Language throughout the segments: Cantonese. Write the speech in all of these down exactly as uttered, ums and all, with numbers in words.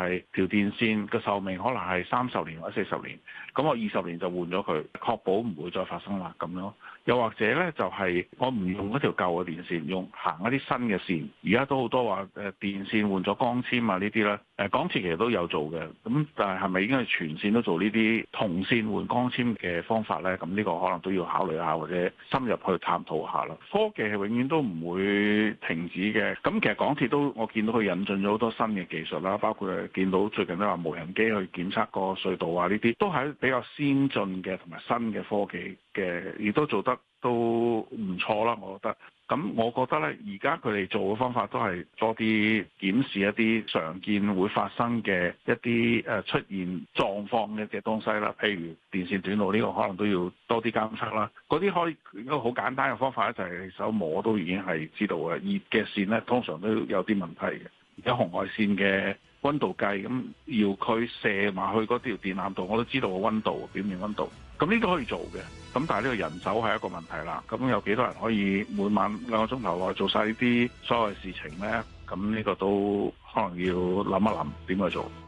係條電線嘅壽命可能係三十年或者四十年，咁我二十年就換咗佢，確保唔會再發生啦咁咯。又或者咧，就係我唔用嗰條舊嘅電線，用行一啲新嘅線。而家都好多話誒電線換咗光纖啊呢啲咧，誒港鐵其實都有做嘅。咁但係係咪應該係全線都做呢啲銅線換光纖嘅方法咧？咁呢個可能都要考慮下，或者深入去探討下啦。科技係永遠都唔會停止嘅。咁其實港鐵都我見到佢引進咗好多新嘅技術啦，包括誒見到最近都話無人機去檢測個隧道啊，呢啲都係比較先進嘅同埋新嘅科技嘅，亦都做得都唔錯啦，我覺得。咁我覺得咧，而家佢哋做嘅方法都係多啲檢視一啲常見會發生嘅一啲誒出現狀況嘅嘅東西啦，譬如電線短路呢個可能都要多啲監測啦。嗰啲可以一個好簡單嘅方法咧，就係你手摸都已經係知道嘅。熱嘅線咧，通常都有啲問題嘅。而家紅外線嘅溫度計，咁遙距射埋去嗰條電纜度，我都知道個溫度，表面溫度。咁呢都可以做嘅，咁但係呢個人手係一個問題啦。咁有幾多人可以每晚兩個鐘頭內做晒呢啲所有嘅事情呢？咁呢個都可能要諗一諗點去做。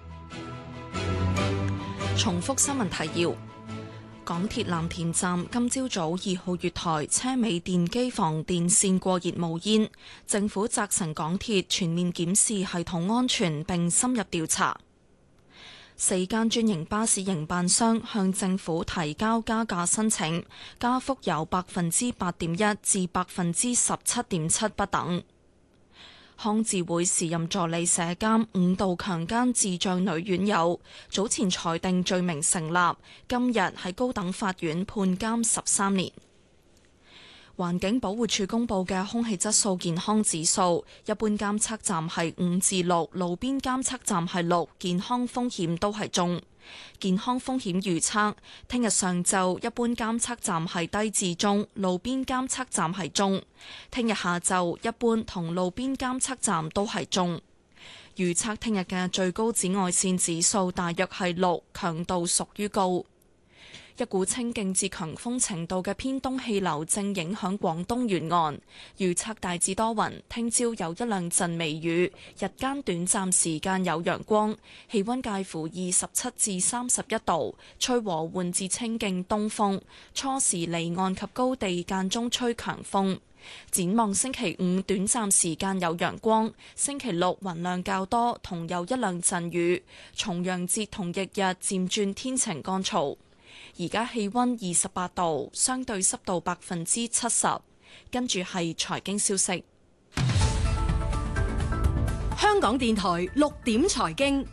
重複新聞提要：港鐵藍田站今朝早二號月台車尾電機房電線過熱冒煙，政府責成港鐵全面檢視系統安全並深入調查。四間專營巴士營辦商向政府提交加價申請，加幅由百分之八點一至百分之十七點七不等。康智會時任助理社監五度強姦智障女院友，早前裁定罪名成立，今日喺高等法院判監十三年。環境保護署公布嘅空氣質素健康指數，一般監測站係五至六，路邊監測站係六，健康風險都係中。健康風險預測，聽日上晝一般監測站係低至中，路邊監測站係中。聽日下晝一般同路邊監測站都係中。預測聽日嘅最高紫外線指數大約係六，強度屬於高。一股清勁至強風程度嘅偏東氣流正影響廣東沿岸，預測大致多雲，聽朝有一兩陣微雨，日間短暫時間有陽光，氣溫介乎二十七至三十一度，吹和緩至清勁東風，初時離岸及高地間中吹強風。展望星期五短暫時間有陽光，星期六雲量較多，同有一兩陣雨，重陽節同翌日漸轉天晴乾燥。而家氣溫二十八度，相對濕度百分之七十。跟住係財經消息。 香港電台六點財經，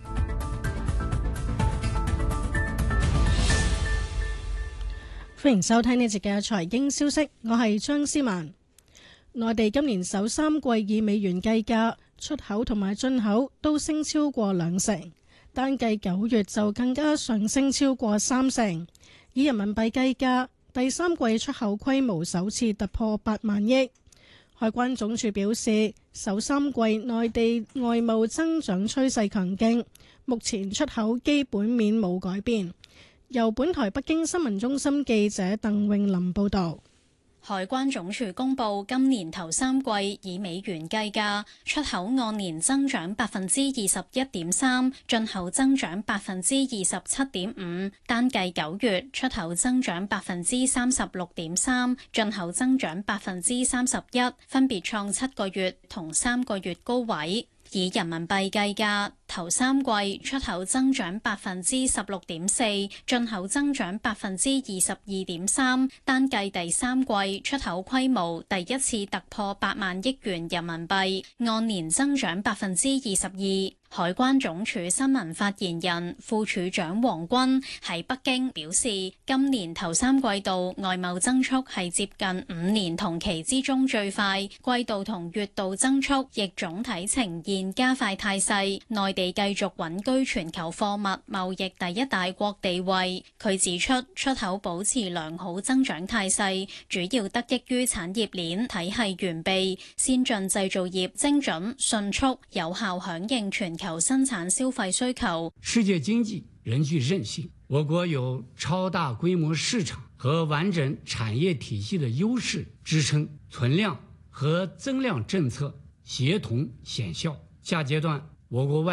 歡迎收聽呢節嘅財經消息，我係張思文。內地今年首三季以美元計價，出口同埋進口都升超過兩成，單計九月就更加上升超過三成。以人民幣計價，第三季出口規模首次突破八萬億。海關總署表示，首三季內地外貿增長趨勢強勁，目前出口基本面冇改變。由本台北京新聞中心記者鄧詠琳報道。 海關總署公布，今年頭三季以美元計價，出口按年增長百分之二十一點三，進口增長百分之二十七點五。單計九月，出口增長百分之三十六點三，進口增長百分之三十一，分別創七個月同三個月高位。以人民幣計價，頭三季出口增長百分之十六點四，進口增長百分之二十二點三。單計第三季出口規模第一次突破八萬億元人民幣，按年增長百分之二十二。海關總署新聞發言人副署長黃軍喺北京表示，今年頭三季度外貿增速係接近五年同期之中最快，季度同月度增速亦總體呈現加快態勢。內地繼續穩居全球貨物貿易第一大國地位。佢指出，出口保持良好增長態勢，主要得益於產業鏈體系完備、先進製造業精準、迅速、有效響應全求生產消費需求。 世界經濟仍具韌性，我國有超大規模市場和完整產業體系的優勢支撐，存量和增量政策協同顯效。下階段，我國外貿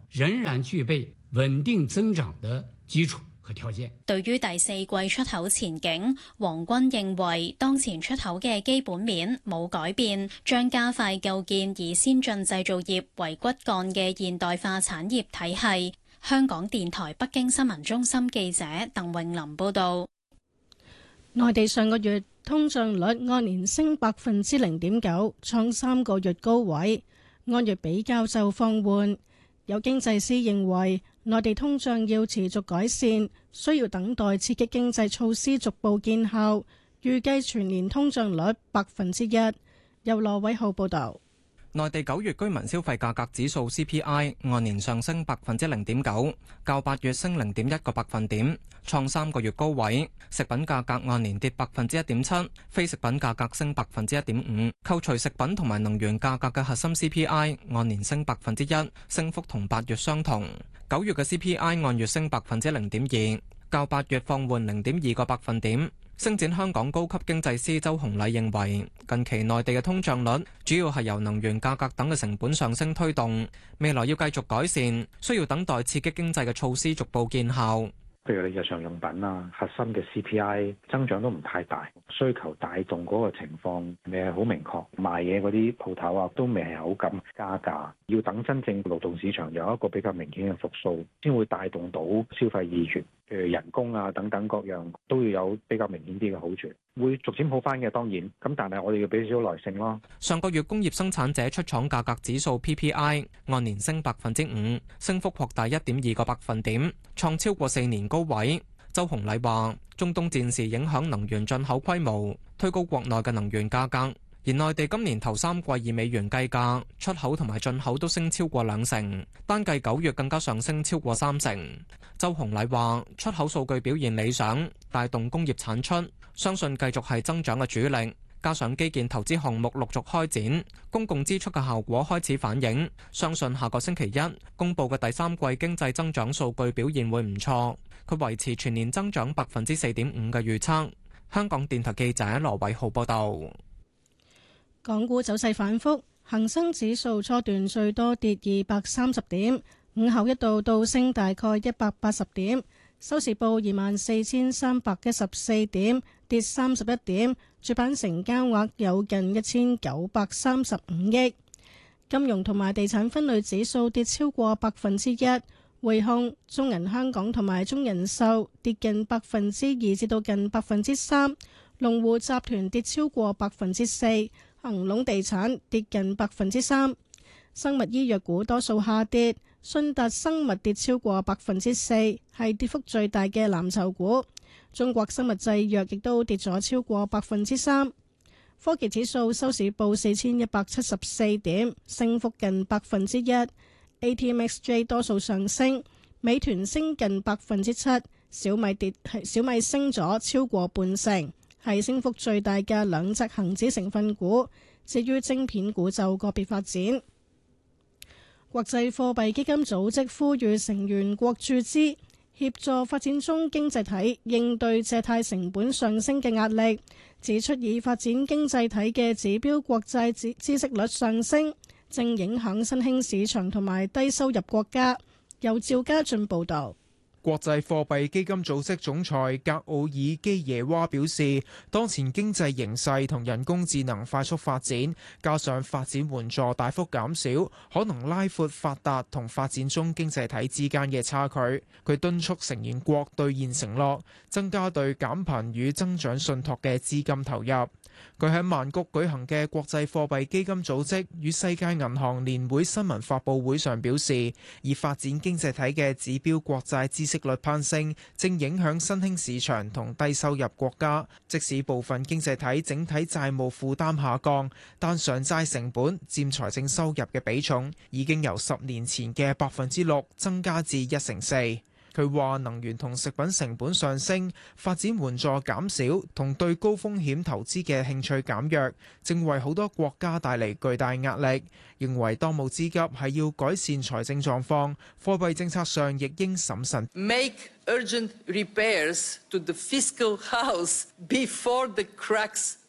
仍然具備穩定增長的基礎和條件。 對於第四季出口前景，黃軍認為當前出口嘅基本面冇改變，將加快構建以先進製造業為骨幹嘅現代化產業體系。香港電台北京新聞中心記者鄧穎琳報道。 內地上個月通脹率按年升百分之零點九，創三個月高位，按月比較就放緩。有經濟師認為，內地通脹要持續改善，需要等待刺激經濟措施逐步見效。預計全年通脹率百分之一。由羅偉浩報導。 內地九月居民消費價格指數 C P I 按年上升百分之零點九，較八月升零點一個百分點，創三個月高位。食品價格按年跌百分之一點七，非食品價格升百分之一點五。扣除食品同埋能源價格嘅核心 C P I 按年升百分之一，升幅同八月相同。九月嘅 C P I 按月升百分之零點二，較八月放緩零點二個百分點。星展香港高級經濟師周洪禮認為，近期內地嘅通脹率主要係由能源價格等嘅成本上升推動，未來要繼續改善，需要等待刺激經濟嘅措施逐步見效。 譬如你日常用品啊，核心嘅 C P I 增長都唔太大，需求帶動嗰個情況未係好明確，賣嘢嗰啲鋪頭啊都未係好敢加價，要等真正勞動市場有一個比較明顯嘅復甦，先會帶動到消費意願。譬如人工啊等等各樣都要有比較明顯啲嘅好處，會逐漸好翻嘅當然，咁但係我哋要俾少少耐性咯。 上個月工業生產者出廠價格指數 P P I 按年升百分之五，升幅擴大一點二個百分點，創超過四年高位。周洪禮話：中東戰事影響能源進口規模，推高國內嘅能源價格。而內地今年頭三季以美元計價，出口同埋進口都升超過兩成，單計九月更加上升超過三成。周洪禮話：出口數據表現理想，帶動工業產出，相信繼續係增長嘅主力。加上基建投資項目陸續開展，公共支出嘅效果開始反映，相信下個星期一公佈嘅第三季經濟增長數據表現會唔錯。佢維持全年增長百分之四點五嘅預測。香港電台記者羅偉浩報道。 港股走勢反覆，恒生指數初段最多跌二百三十點，午後一度倒升大概一百八十點，收市報二萬四千三百一十四點，跌三十一點。主板成交額有近一千九百三十五億。金融同埋地產分類指數跌超過百分之一，匯控、中銀香港同埋中人壽跌近百分之二至到近百分之三，龍湖集團跌超過百分之四。恒隆地產跌近百分之三，生物醫藥股多數下跌，信達生物跌超過百分之四，係跌幅最大嘅藍籌股。中國生物製藥亦都跌咗超過百分之三。科技指數收市報四千一百七十四點，升幅近百分之一。A T M X J 多數上升，美團升近百分之七，小米跌係小米升咗超過半成。係升幅最大嘅兩隻恒指成分股，至於晶片股就個別發展。國際貨幣基金組織呼籲成員國注資，協助發展中經濟體應對借貸成本上升嘅壓力，指出已發展經濟體嘅指標國債孳息率上升，正影響新興市場同埋低收入國家。由趙家俊報導。 國際貨幣基金組織總裁格奧爾基耶娃表示，當前經濟形勢同人工智能快速發展，加上發展援助大幅減少，可能拉闊發達同發展中經濟體之間嘅差距。佢敦促成員國兌現承諾，增加對減貧與增長信託嘅資金投入。佢喺曼谷舉行嘅國際貨幣基金組織與世界銀行年會新聞發佈會上表示，以發展經濟體嘅指標國債孳息率攀升，正影響新興市場同低收入國家。即使部分經濟體整體債務負擔下降，但償債成本佔財政收入嘅比重已經由十年前嘅百分之六增加至一成四。佢話能源同食品成本上升，發展援助減少同對高風險投資嘅興趣減弱，正為好多國家帶嚟巨大壓力。認為當務之急係要改善財政狀況，貨幣政策上亦應審慎。 Make urgent repairs to the fiscal house before the cracks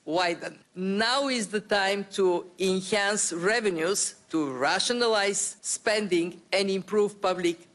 widen. Now is the time to enhance revenues, to rationalize spending and improve public